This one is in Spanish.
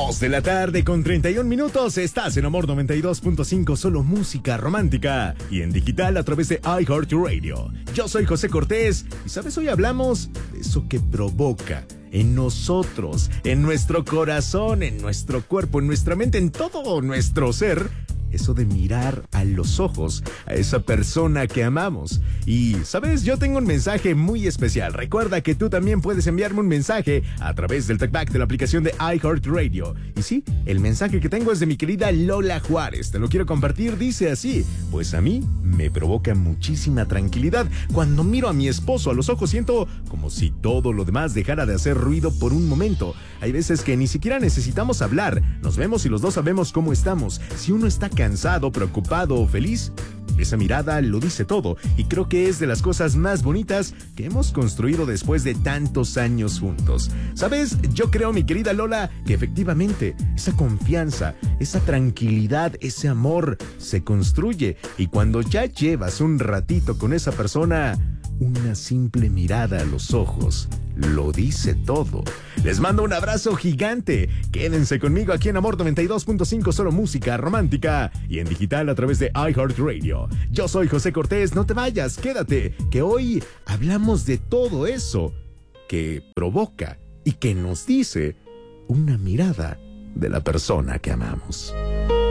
2 de la tarde con 31 minutos. Estás en Amor 92.5, solo música romántica. Y en digital a través de iHeartRadio. Yo soy José Cortés. Y sabes, hoy hablamos de eso que provoca en nosotros, en nuestro corazón, en nuestro cuerpo, en nuestra mente, en todo nuestro ser. Eso de mirar a los ojos a esa persona que amamos. Y, ¿sabes? Yo tengo un mensaje muy especial. Recuerda que tú también puedes enviarme un mensaje a través del talkback de la aplicación de iHeartRadio. Y sí, el mensaje que tengo es de mi querida Lola Juárez. Te lo quiero compartir, dice así: pues a mí me provoca muchísima tranquilidad. Cuando miro a mi esposo a los ojos siento como si todo lo demás dejara de hacer ruido por un momento. Hay veces que ni siquiera necesitamos hablar. Nos vemos y los dos sabemos cómo estamos. Si uno está cansado, preocupado o feliz, esa mirada lo dice todo, y creo que es de las cosas más bonitas que hemos construido después de tantos años juntos. ¿Sabes? Yo creo, mi querida Lola, que efectivamente esa confianza, esa tranquilidad, ese amor se construye, y cuando ya llevas un ratito con esa persona, una simple mirada a los ojos lo dice todo. Les mando un abrazo gigante. Quédense conmigo aquí en Amor 92.5, solo música romántica, y en digital a través de iHeartRadio. Yo soy José Cortés, no te vayas, quédate, que hoy hablamos de todo eso que provoca y que nos dice una mirada de la persona que amamos.